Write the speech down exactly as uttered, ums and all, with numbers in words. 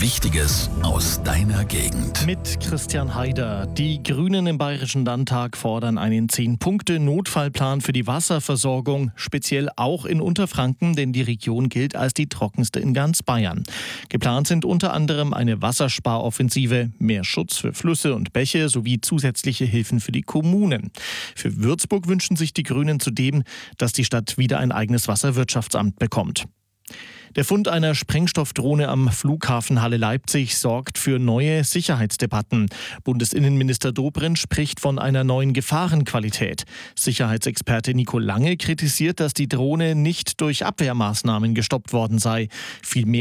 Wichtiges aus deiner Gegend. Mit Christian Haider. Die Grünen im Bayerischen Landtag fordern einen zehn-Punkte-Notfallplan für die Wasserversorgung, speziell auch in Unterfranken, denn die Region gilt als die trockenste in ganz Bayern. Geplant sind unter anderem eine Wassersparoffensive, mehr Schutz für Flüsse und Bäche sowie zusätzliche Hilfen für die Kommunen. Für Würzburg wünschen sich die Grünen zudem, dass die Stadt wieder ein eigenes Wasserwirtschaftsamt bekommt. Der Fund einer Sprengstoffdrohne am Flughafen Halle-Leipzig sorgt für neue Sicherheitsdebatten. Bundesinnenminister Dobrindt spricht von einer neuen Gefahrenqualität. Sicherheitsexperte Nico Lange kritisiert, dass die Drohne nicht durch Abwehrmaßnahmen gestoppt worden sei. Vielmehr